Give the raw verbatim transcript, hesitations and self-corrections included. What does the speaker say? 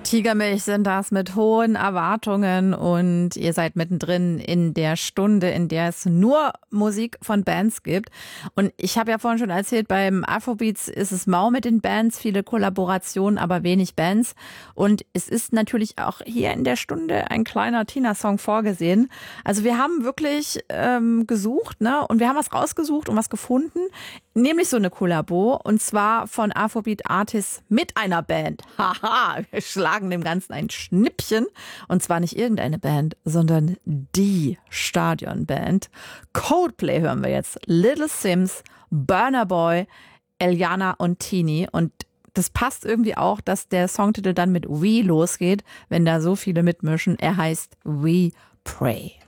Tigermilch sind das mit hohen Erwartungen und ihr seid mittendrin in der Stunde, in der es nur Musik von Bands gibt. Und ich habe ja vorhin schon erzählt, beim Afrobeats ist es mau mit den Bands, viele Kollaborationen, aber wenig Bands. Und es ist natürlich auch hier in der Stunde ein kleiner Tina-Song vorgesehen. Also wir haben wirklich ähm, gesucht, ne? Und wir haben was rausgesucht und was gefunden, nämlich so eine Kollabo, und zwar von Afrobeat-Artists mit einer Band. Haha, wir schlagen dem Ganzen ein Schnippchen. Und zwar nicht irgendeine Band, sondern die Stadionband. Coldplay hören wir jetzt. Little Sims, Burna Boy, Eliana und Tini. Und das passt irgendwie auch, dass der Songtitel dann mit We losgeht, wenn da so viele mitmischen. Er heißt We Pray.